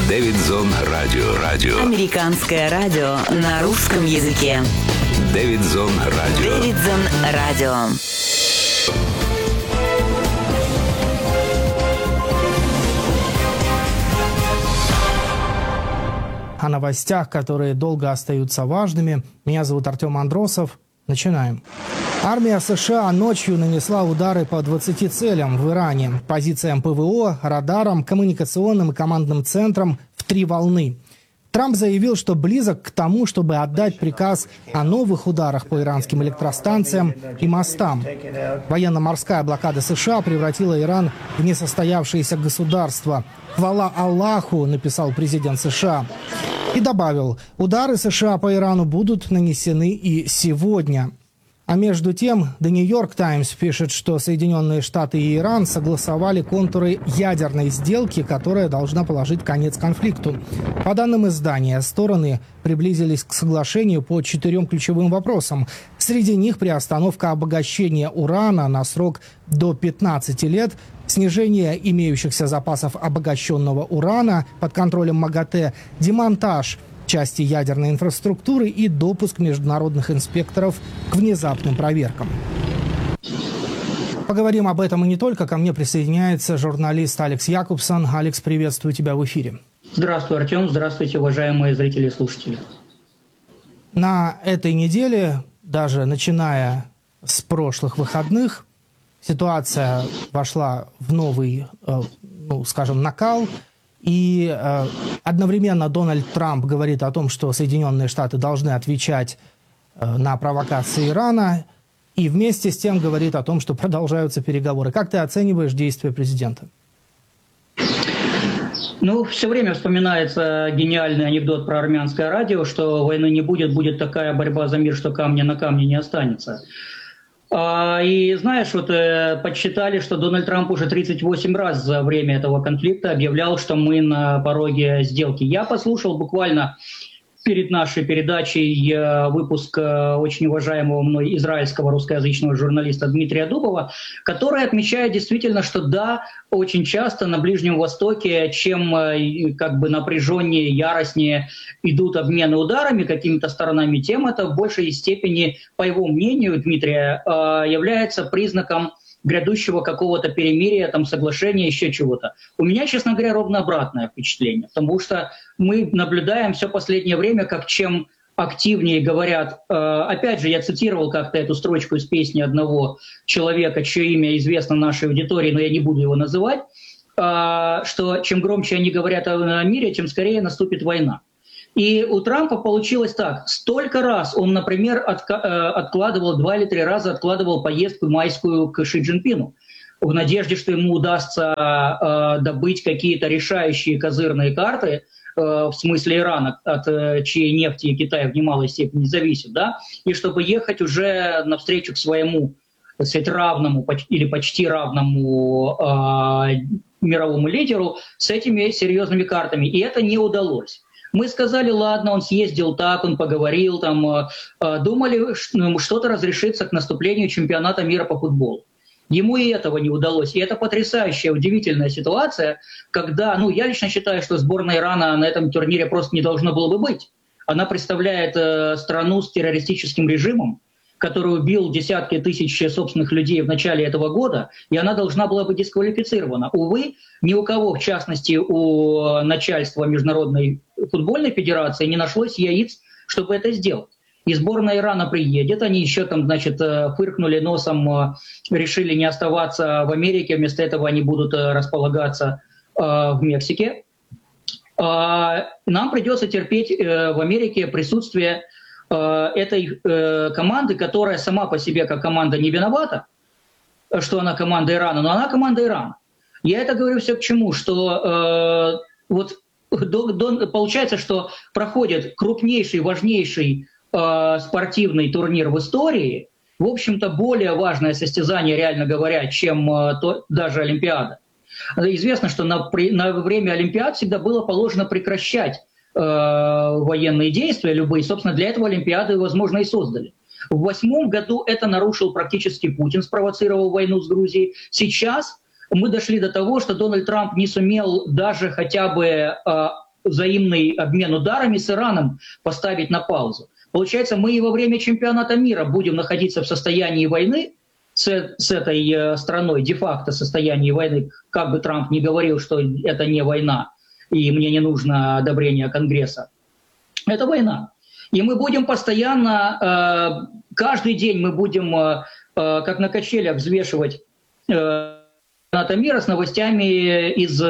Дэвидзон Радио. Американское радио на русском языке. Дэвидзон Радио. Дэвидзон Радио. О новостях, которые долго остаются важными. Меня зовут Артем Андросов. Начинаем. Армия США ночью нанесла удары по 20 целям в Иране, позициям ПВО, радарам, коммуникационным и командным центрам в 3 волны. Трамп заявил, что близок к тому, чтобы отдать приказ о новых ударах по иранским электростанциям и мостам. Военно-морская блокада США превратила Иран в несостоявшееся государство. «Хвала Аллаху», написал президент США. И добавил, удары США по Ирану будут нанесены и сегодня. А между тем, The New York Times пишет, что Соединенные Штаты и Иран согласовали контуры ядерной сделки, которая должна положить конец конфликту. По данным издания, стороны приблизились к соглашению по 4 ключевым вопросам. Среди них приостановка обогащения урана на срок до 15 лет, снижение имеющихся запасов обогащенного урана под контролем МАГАТЭ, демонтаж части ядерной инфраструктуры и допуск международных инспекторов к внезапным проверкам. Поговорим об этом и не только. Ко мне присоединяется журналист Алекс Якубсон. Алекс, приветствую тебя в эфире. Здравствуй, Артем. Здравствуйте, уважаемые зрители и слушатели. На этой неделе, даже начиная с прошлых выходных, ситуация вошла в новый, накал. И одновременно Дональд Трамп говорит о том, что Соединенные Штаты должны отвечать на провокации Ирана, и вместе с тем говорит о том, что продолжаются переговоры. Как ты оцениваешь действия президента? Все время вспоминается гениальный анекдот про армянское радио, что войны не будет, будет такая борьба за мир, что камня на камне не останется. И знаешь, подсчитали, что Дональд Трамп уже 38 раз за время этого конфликта объявлял, что мы на пороге сделки. Я послушал буквально перед нашей передачей выпуск очень уважаемого мной израильского русскоязычного журналиста Дмитрия Дубова, который отмечает действительно, что да, очень часто на Ближнем Востоке, чем напряженнее, яростнее идут обмены ударами какими-то сторонами, тем это в большей степени, по его мнению, Дмитрия, является признаком грядущего какого-то перемирия, соглашения, еще чего-то. У меня, честно говоря, ровно обратное впечатление, потому что мы наблюдаем все последнее время, как чем активнее говорят, опять же, я цитировал как-то эту строчку из песни одного человека, чье имя известно нашей аудитории, но я не буду его называть, что чем громче они говорят о мире, тем скорее наступит война. И у Трампа получилось так. Столько раз он, например, откладывал, 2 или 3 раза откладывал поездку майскую к Ши Цзиньпину в надежде, что ему удастся добыть какие-то решающие козырные карты, в смысле Ирана, от чьей нефти Китай в немалой степени зависит, да, и чтобы ехать уже навстречу к своему, так сказать, равному или почти равному мировому лидеру с этими серьезными картами. И это не удалось. Мы сказали, ладно, он съездил так, он поговорил, думали, что-то разрешится к наступлению чемпионата мира по футболу. Ему и этого не удалось. И это потрясающая, удивительная ситуация, когда, я лично считаю, что сборная Ирана на этом турнире просто не должно было бы быть. Она представляет страну с террористическим режимом, который убил десятки тысяч собственных людей в начале этого года, и она должна была быть дисквалифицирована. Увы, ни у кого, в частности, у начальства Международной футбольной федерации не нашлось яиц, чтобы это сделать. И сборная Ирана приедет, они еще фыркнули носом, решили не оставаться в Америке, вместо этого они будут располагаться в Мексике. Нам придется терпеть в Америке присутствие этой команды, которая сама по себе как команда не виновата, что она команда Ирана, но она команда Ирана. Я это говорю все к чему, что получается, что проходит крупнейший, важнейший спортивный турнир в истории, в общем-то, более важное состязание, реально говоря, чем даже Олимпиада. Известно, что на время Олимпиад всегда было положено прекращать военные действия любые. Собственно, для этого Олимпиады, возможно, и создали. В 2008 году это нарушил практически Путин, спровоцировал войну с Грузией. Сейчас мы дошли до того, что Дональд Трамп не сумел даже хотя бы взаимный обмен ударами с Ираном поставить на паузу. Получается, мы и во время чемпионата мира будем находиться в состоянии войны с этой страной, де-факто состоянии войны, как бы Трамп ни говорил, что это не война, и мне не нужно одобрение Конгресса. Это война. И мы будем постоянно, каждый день мы будем, как на качелях, взвешивать чемпионата мира с новостями из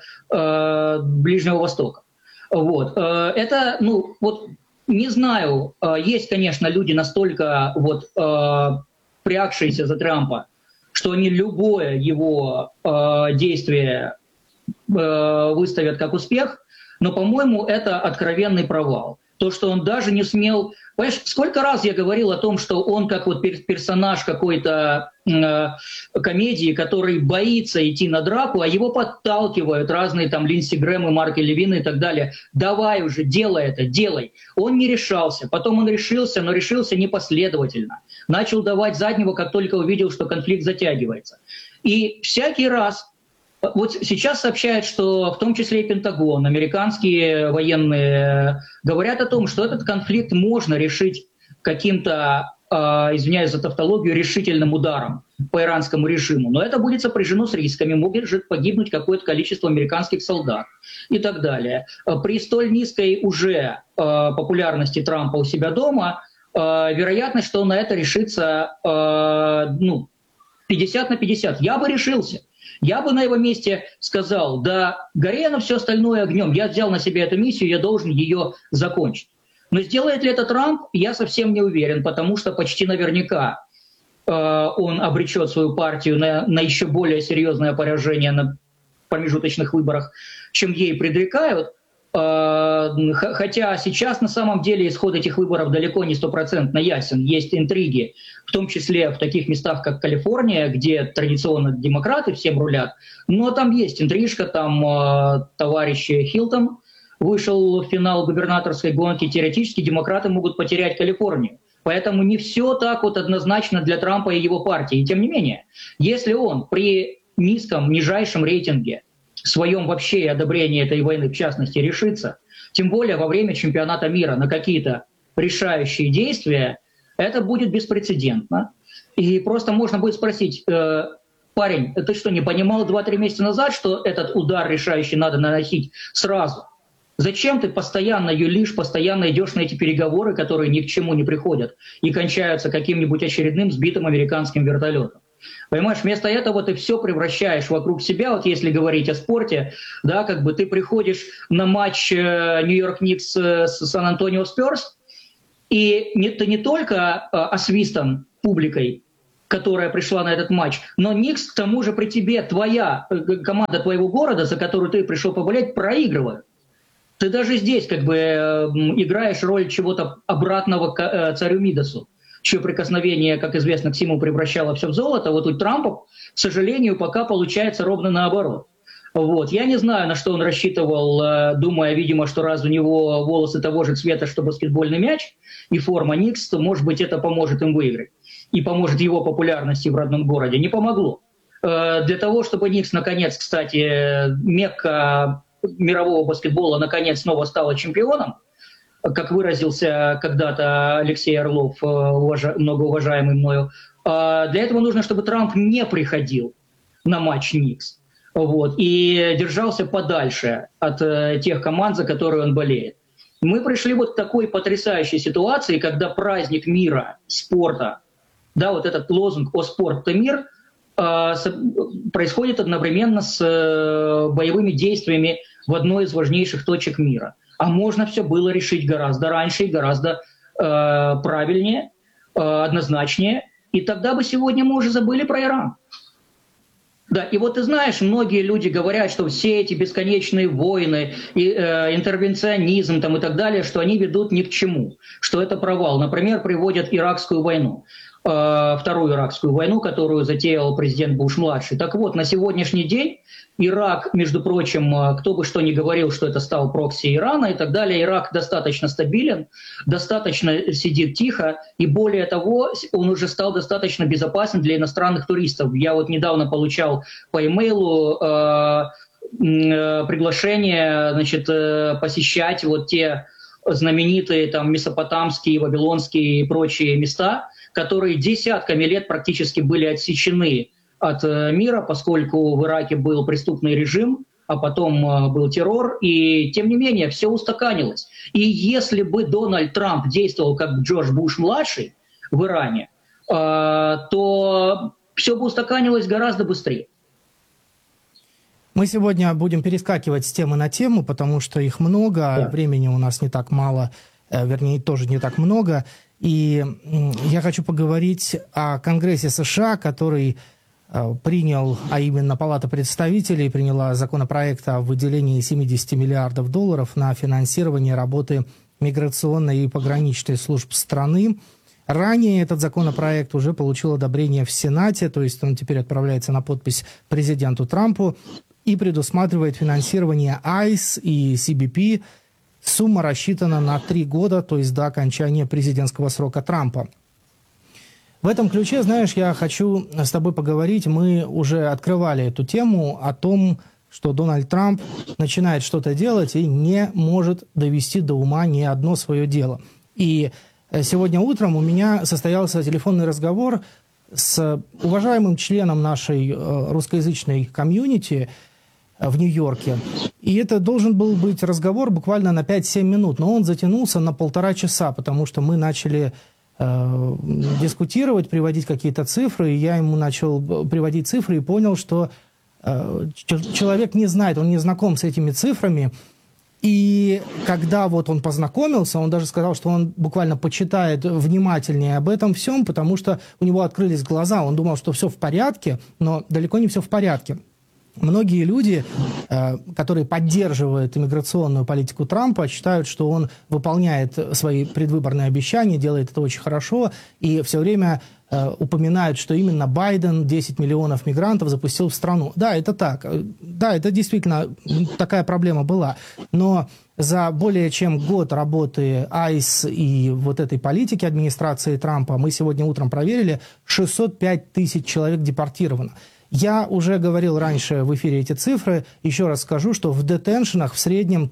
Ближнего Востока. Вот. Это, ну, вот, не знаю, есть, конечно, люди настолько вот прягшиеся за Трампа, что они любое его действие выставят как успех, но, по-моему, это откровенный провал. То, что он даже не смел... Понимаешь, сколько раз я говорил о том, что он как вот персонаж какой-то комедии, который боится идти на драку, а его подталкивают разные там Линдси Грэм, Марки Левин и так далее. Давай уже, делай это, делай. Он не решался. Потом он решился, но решился непоследовательно. Начал давать заднего, как только увидел, что конфликт затягивается. И всякий раз... Вот сейчас сообщают, что в том числе и Пентагон, американские военные говорят о том, что этот конфликт можно решить каким-то, извиняюсь за тавтологию, решительным ударом по иранскому режиму. Но это будет сопряжено с рисками, может погибнуть какое-то количество американских солдат и так далее. При столь низкой уже популярности Трампа у себя дома, вероятность, что он на это решится 50 на 50. Я бы решился. Я бы на его месте сказал, да, гори оно все остальное огнем, я взял на себя эту миссию, я должен ее закончить. Но сделает ли это Трамп, я совсем не уверен, потому что почти наверняка он обречет свою партию на еще более серьезное поражение на промежуточных выборах, чем ей предрекают. Хотя сейчас на самом деле исход этих выборов далеко не стопроцентно ясен. Есть интриги, в том числе в таких местах, как Калифорния, где традиционно демократы всем рулят. Но там есть интрижка, там товарищ Хилтон вышел в финал губернаторской гонки. Теоретически демократы могут потерять Калифорнию. Поэтому не все так вот однозначно для Трампа и его партии. И тем не менее, если он при нижайшем рейтинге своем вообще одобрении этой войны, в частности, решится, тем более во время чемпионата мира на какие-то решающие действия, это будет беспрецедентно. И просто можно будет спросить, парень, ты что, не понимал 2-3 месяца назад, что этот удар решающий надо наносить сразу? Зачем ты постоянно юлишь, постоянно идешь на эти переговоры, которые ни к чему не приходят и кончаются каким-нибудь очередным сбитым американским вертолетом? Понимаешь, вместо этого ты все превращаешь вокруг себя, вот если говорить о спорте, да, как бы ты приходишь на матч Нью-Йорк Никс с Сан-Антонио Спёрс, и ты не только освистан публикой, которая пришла на этот матч, но Никс к тому же при тебе, твоя команда твоего города, за которую ты пришел поболеть, проигрывает. Ты даже здесь как бы играешь роль чего-то обратного царю Мидасу, чье прикосновение, как известно, к Симу превращало все в золото. Вот у Трампа, к сожалению, пока получается ровно наоборот. Вот. Я не знаю, на что он рассчитывал, думая, видимо, что раз у него волосы того же цвета, что баскетбольный мяч и форма Никс, то, может быть, это поможет им выиграть и поможет его популярности в родном городе. Не помогло. Для того, чтобы Никс, наконец, кстати, Мекка мирового баскетбола, наконец, снова стала чемпионом, как выразился когда-то Алексей Орлов, многоуважаемый мною, для этого нужно, чтобы Трамп не приходил на матч Никс, вот, и держался подальше от тех команд, за которые он болеет. Мы пришли вот к такой потрясающей ситуации, когда праздник мира, спорта, да, вот этот лозунг «О спорт, то мир», происходит одновременно с боевыми действиями в одной из важнейших точек мира. А можно все было решить гораздо раньше и гораздо правильнее, однозначнее. И тогда бы сегодня мы уже забыли про Иран. Да, и вот ты знаешь, многие люди говорят, что все эти бесконечные войны, и, интервенционизм там, и так далее, что они ведут ни к чему, что это провал. Например, приводят Иракскую войну, вторую Иракскую войну, которую затеял президент Буш-младший. Так вот, на сегодняшний день Ирак, между прочим, кто бы что ни говорил, что это стал прокси Ирана и так далее, Ирак достаточно стабилен, достаточно сидит тихо, и более того, он уже стал достаточно безопасен для иностранных туристов. Я вот недавно получал по имейлу приглашение, значит, посещать вот те знаменитые там месопотамские, вавилонские и прочие места, которые десятками лет практически были отсечены от мира, поскольку в Ираке был преступный режим, а потом был террор, и тем не менее все устаканилось. И если бы Дональд Трамп действовал как Джордж Буш-младший в Иране, то все бы устаканилось гораздо быстрее. Мы сегодня будем перескакивать с темы на тему, потому что их много, Да. Времени у нас не так мало, вернее, тоже не так много. И я хочу поговорить о Конгрессе США, который принял, а именно Палата представителей приняла законопроект о выделении 70 миллиардов долларов на финансирование работы миграционной и пограничной служб страны. Ранее этот законопроект уже получил одобрение в Сенате, то есть он теперь отправляется на подпись президенту Трампу и предусматривает финансирование ICE и CBP. Сумма рассчитана на 3 года, то есть до окончания президентского срока Трампа. В этом ключе, знаешь, я хочу с тобой поговорить. Мы уже открывали эту тему о том, что Дональд Трамп начинает что-то делать и не может довести до ума ни одно свое дело. И сегодня утром у меня состоялся телефонный разговор с уважаемым членом нашей русскоязычной комьюнити в Нью-Йорке. И это должен был быть разговор буквально на 5-7 минут, но он затянулся на 1,5 часа, потому что мы начали дискутировать, приводить какие-то цифры, и я ему начал приводить цифры и понял, что человек не знает, он не знаком с этими цифрами. И когда вот он познакомился, он даже сказал, что он буквально почитает внимательнее об этом всем, потому что у него открылись глаза. Он думал, что все в порядке, но далеко не все в порядке. Многие люди, которые поддерживают иммиграционную политику Трампа, считают, что он выполняет свои предвыборные обещания, делает это очень хорошо, и все время упоминают, что именно Байден 10 миллионов мигрантов запустил в страну. Да, это так. Да, это действительно такая проблема была. Но за более чем год работы ICE и вот этой политики администрации Трампа мы сегодня утром проверили, 605 тысяч человек депортировано. Я уже говорил раньше в эфире эти цифры. Еще раз скажу, что в детеншенах в среднем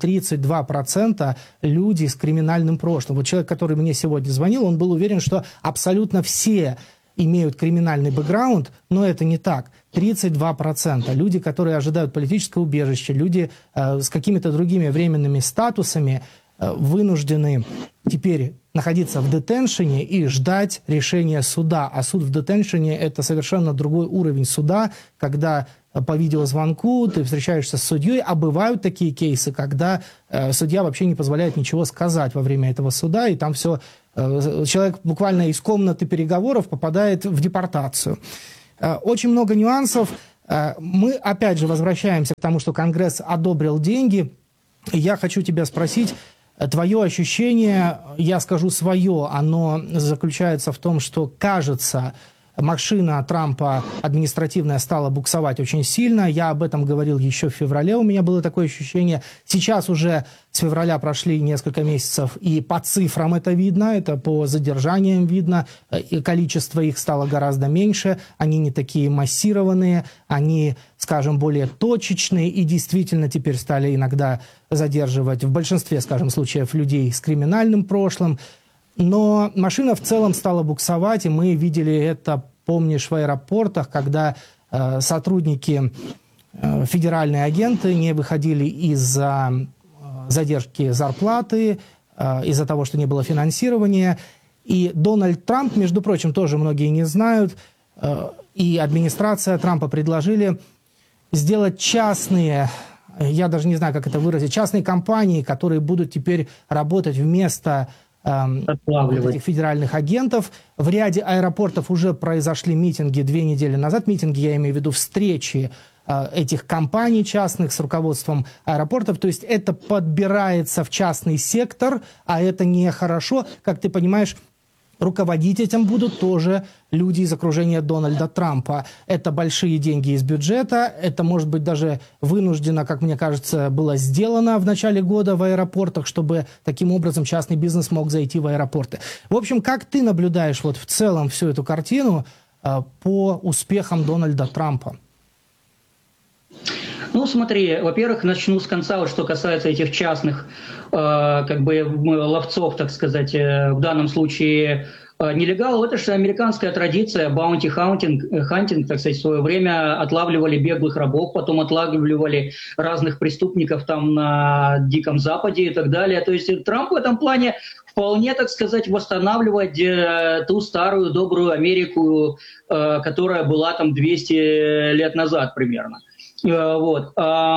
32% люди с криминальным прошлым. Вот человек, который мне сегодня звонил, он был уверен, что абсолютно все имеют криминальный бэкграунд, но это не так. 32%. Люди, которые ожидают политическое убежище, люди с какими-то другими временными статусами вынуждены теперь находиться в детеншене и ждать решения суда. А суд в детеншене – это совершенно другой уровень суда, когда по видеозвонку ты встречаешься с судьей, а бывают такие кейсы, когда судья вообще не позволяет ничего сказать во время этого суда, и там все, человек буквально из комнаты переговоров попадает в депортацию. Очень много нюансов. Мы опять же возвращаемся к тому, что Конгресс одобрил деньги. Я хочу тебя спросить, твое ощущение, я скажу свое, оно заключается в том, что, кажется, машина Трампа административная стала буксовать очень сильно. Я об этом говорил еще в феврале, у меня было такое ощущение. Сейчас уже с февраля прошли несколько месяцев, и по цифрам это видно, это по задержаниям видно, и количество их стало гораздо меньше, они не такие массированные, они, скажем, более точечные, и действительно теперь стали иногда задерживать в большинстве, скажем, случаев людей с криминальным прошлым. Но машина в целом стала буксовать, и мы видели это, помнишь, в аэропортах, когда сотрудники, федеральные агенты не выходили из-за задержки зарплаты, из-за того, что не было финансирования. И Дональд Трамп, между прочим, тоже многие не знают, и администрация Трампа предложили сделать частные, я даже не знаю, как это выразить, частные компании, которые будут теперь работать вместо этих федеральных агентов. В ряде аэропортов уже произошли митинги 2 недели назад. Митинги, я имею в виду встречи этих компаний частных с руководством аэропортов. То есть это подбирается в частный сектор, а это нехорошо. Как ты понимаешь, руководить этим будут тоже люди из окружения Дональда Трампа. Это большие деньги из бюджета, это, может быть, даже вынужденно, как мне кажется, было сделано в начале года в аэропортах, чтобы таким образом частный бизнес мог зайти в аэропорты. В общем, как ты наблюдаешь вот в целом всю эту картину по успехам Дональда Трампа? Ну, смотри, во-первых, начну с конца, вот что касается этих частных, ловцов, так сказать, в данном случае нелегалов. Это же американская традиция, баунти-хантинг, так сказать, в свое время отлавливали беглых рабов, потом отлавливали разных преступников там на Диком Западе и так далее. То есть Трамп в этом плане вполне, так сказать, восстанавливать ту старую добрую Америку, которая была там 200 лет назад примерно. Вот.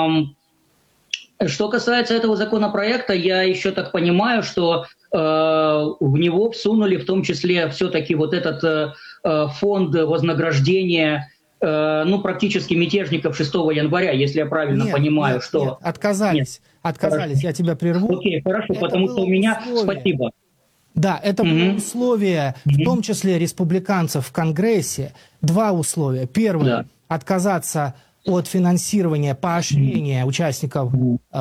Что касается этого законопроекта, я еще так понимаю, что в него всунули в том числе все-таки вот этот фонд вознаграждения практически мятежников 6 января, если я правильно понимаю, что... Нет, отказались, хорошо. Я тебя прерву. Окей, хорошо, Это потому что у меня... условие. Спасибо. Да, это было условие, в том числе республиканцев в Конгрессе. Два условия. Первое, отказаться от финансирования, поощрения участников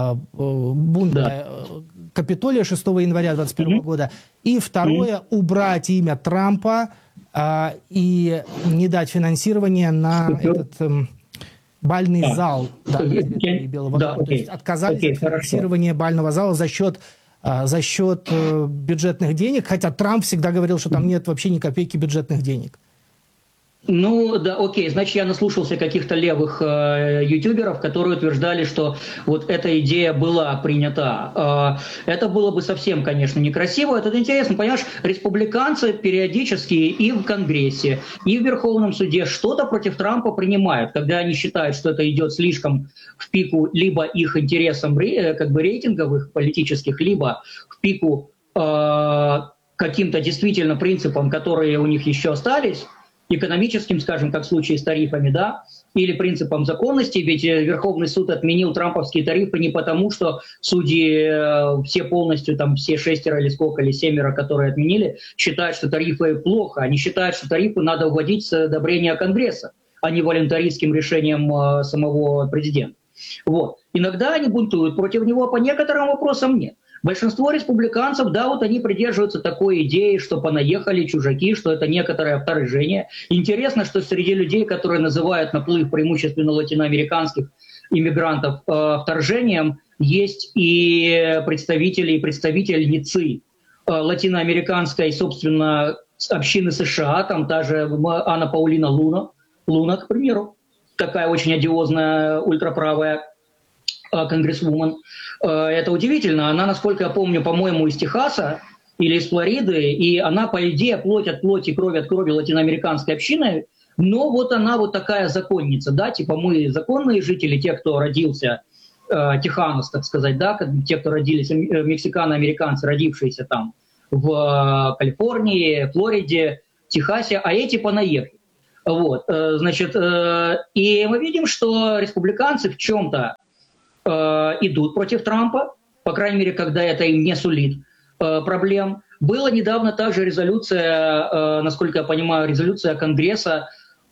бунта Капитолия 6 января 2021 года. И второе, убрать имя Трампа и не дать финансирования на этот бальный зал на территории Белого дома. То есть отказались от финансирования бального зала за счет бюджетных денег, хотя Трамп всегда говорил, что там нет вообще ни копейки бюджетных денег. Ну, да, окей, значит, я наслушался каких-то левых ютуберов, которые утверждали, что вот эта идея была принята. Это было бы совсем, конечно, некрасиво. Это интересно, понимаешь, республиканцы периодически и в Конгрессе, и в Верховном суде что-то против Трампа принимают, когда они считают, что это идет слишком в пику либо их интересам рейтинговых политических, либо в пику каким-то действительно принципам, которые у них еще остались, экономическим, скажем, как в случае с тарифами, да, или принципом законности, ведь Верховный суд отменил трамповские тарифы не потому, что судьи все полностью, там, все 6 или сколько, или 7, которые отменили, считают, что тарифы плохо. Они считают, что тарифы надо вводить с одобрения Конгресса, а не волонтаристским решением самого президента. Вот. Иногда они бунтуют против него, по некоторым вопросам нет. Большинство республиканцев, да, вот они придерживаются такой идеи, что понаехали чужаки, что это некоторое вторжение. Интересно, что среди людей, которые называют наплыв преимущественно латиноамериканских иммигрантов вторжением, есть и представители и представительницы латиноамериканской, собственно, общины США, там та же Анна Паулина Луна, к примеру, такая очень одиозная ультраправая конгрессвумен. Это удивительно. Она, насколько я помню, по-моему, из Техаса или из Флориды, и она, по идее, плоть от плоти, кровь от крови латиноамериканской общины, но вот она вот такая законница, да, типа мы законные жители, те, кто родился, теханос, так сказать, да, те, кто родились, мексикано-американцы, родившиеся там в Калифорнии, Флориде, Техасе, а эти понаехали. Вот, значит, и мы видим, что республиканцы в чем-то идут против Трампа, по крайней мере, когда это им не сулит проблем. Была недавно также резолюция, насколько я понимаю, резолюция Конгресса,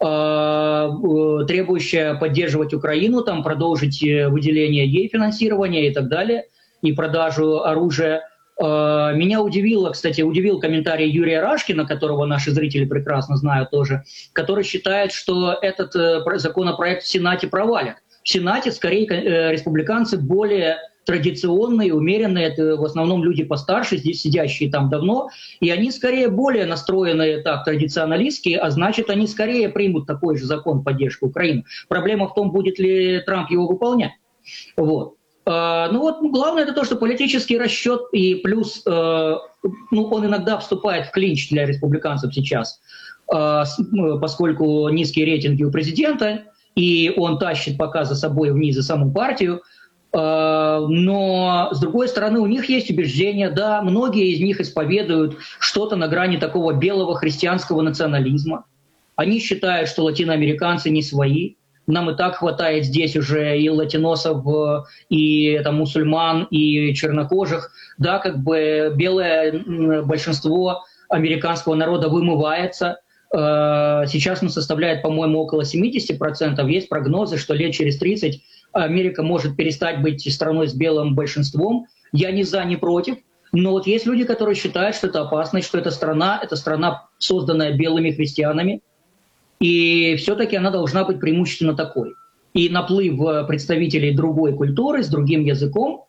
требующая поддерживать Украину, там, продолжить выделение ей финансирования и так далее, и продажу оружия. Меня удивил комментарий Юрия Рашкина, которого наши зрители прекрасно знают тоже, который считает, что этот законопроект в Сенате провалят. В Сенате, скорее, республиканцы более традиционные, умеренные, это в основном люди постарше, здесь сидящие там давно, и они скорее более настроены так традиционалистски, а значит, они скорее примут такой же закон поддержки Украины. Проблема в том, будет ли Трамп его выполнять. Вот. Главное это то, что политический расчет и плюс, он иногда вступает в клинч для республиканцев сейчас, поскольку низкие рейтинги у президента, и он тащит пока за собой вниз за саму партию. Но, с другой стороны, у них есть убеждения, да, многие из них исповедуют что-то на грани такого белого христианского национализма. Они считают, что латиноамериканцы не свои. Нам и так хватает здесь уже и латиносов, и мусульман, и чернокожих. Да, как бы белое большинство американского народа вымывается. Сейчас он составляет, по-моему, около 70%. Есть прогнозы, что лет через 30 Америка может перестать быть страной с белым большинством. Я ни за, ни против. Но вот есть люди, которые считают, что это опасность, что это страна, созданная белыми христианами. И все-таки она должна быть преимущественно такой. и наплыв представителей другой культуры с другим языком,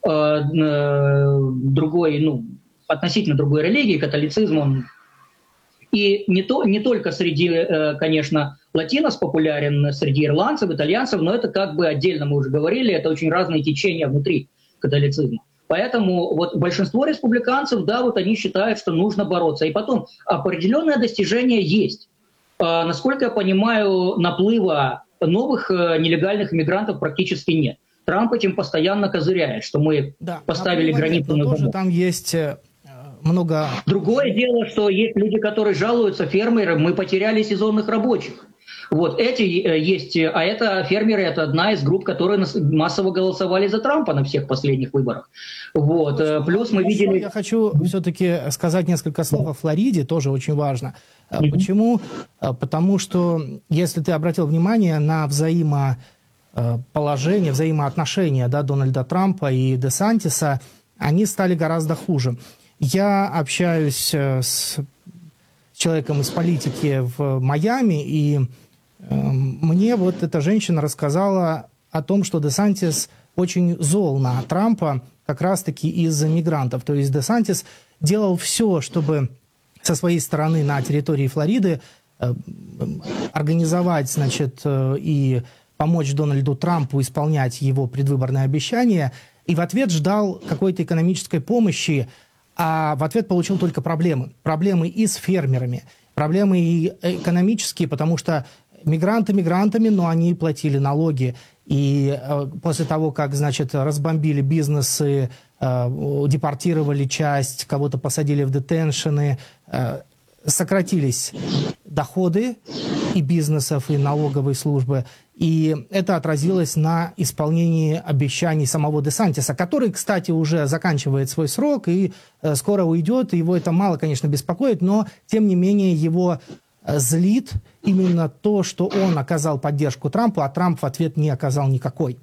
относительно другой религии, католицизм, он и не только среди, конечно, латинос популярен, среди ирландцев, итальянцев, но это как бы отдельно, мы уже говорили, это очень разные течения внутри католицизма. Поэтому вот большинство республиканцев, да, вот они считают, что нужно бороться. И потом определенное достижение есть. Насколько я понимаю, наплыва новых нелегальных мигрантов практически нет. Трамп этим постоянно козыряет, что мы поставили границу на замок. Там есть много... Другое дело, что есть люди, которые жалуются, фермеры, мы потеряли сезонных рабочих. Вот эти есть, а это фермеры, это одна из групп, которые массово голосовали за Трампа на всех последних выборах. Вот. Плюс мы видели... Я хочу все-таки сказать несколько слов о Флориде, тоже очень важно. Почему? Потому что, если ты обратил внимание на взаимоположение, взаимоотношения, да, Дональда Трампа и Десантиса, они стали гораздо хуже. Я общаюсь с человеком из политики в Майами, и мне вот эта женщина рассказала о том, что Десантис очень зол на Трампа как раз-таки из-за мигрантов. То есть Десантис делал все, чтобы со своей стороны на территории Флориды организовать, значит, и помочь Дональду Трампу исполнять его предвыборные обещания, и в ответ ждал какой-то экономической помощи, а в ответ получил только проблемы. Проблемы и с фермерами, проблемы и экономические, потому что мигранты мигрантами, но они платили налоги. И после того, как, значит, разбомбили бизнесы, депортировали часть, кого-то посадили в детеншены, сократились доходы и бизнесов, и налоговой службы. И это отразилось на исполнении обещаний самого Десантиса, который, кстати, уже заканчивает свой срок и скоро уйдет. Его это мало, конечно, беспокоит, но, тем не менее, его злит именно то, что он оказал поддержку Трампу, а Трамп в ответ не оказал никакой.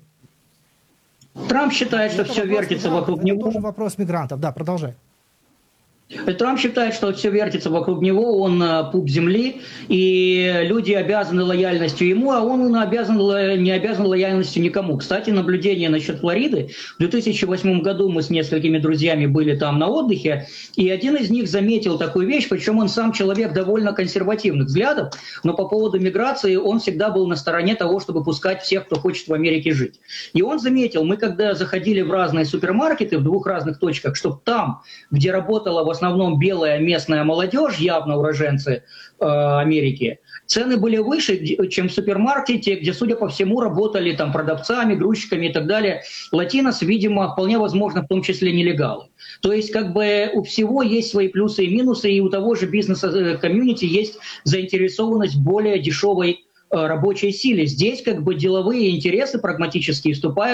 Трамп считает, что все вертится вокруг него. Это тоже вопрос мигрантов. Да, продолжай. Трамп считает, что все вертится вокруг него, он пуп земли, и люди обязаны лояльностью ему, а он не обязан лояльностью никому. Кстати, наблюдение насчет Флориды. В 2008 году мы с несколькими друзьями были там на отдыхе, и один из них заметил такую вещь, причем он сам человек довольно консервативных взглядов, но по поводу миграции он всегда был на стороне того, чтобы пускать всех, кто хочет в Америке жить. И он заметил, мы когда заходили в разные супермаркеты в двух разных точках, чтобы там, где работала в основном белая местная молодежь, явно уроженцы Америки, цены были выше, чем в супермаркете, где, судя по всему, работали там продавцами, грузчиками и так далее. Латинос, видимо, вполне возможно, в том числе нелегалы. То есть как бы у всего есть свои плюсы и минусы, и у того же бизнес-комьюнити есть заинтересованность в более дешевой рабочей силе. Здесь как бы деловые интересы прагматические вступают